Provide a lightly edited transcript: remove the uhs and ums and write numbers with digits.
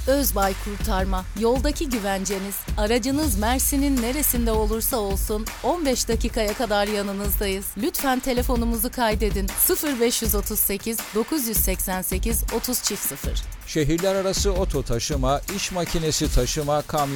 Özbay Kurtarma, yoldaki güvenceniz. Aracınız Mersin'in neresinde olursa olsun 15 dakikaya kadar yanınızdayız. Lütfen telefonumuzu kaydedin. 0538 988 30 0. Şehirler arası oto taşıma, iş makinesi taşıma, kamyon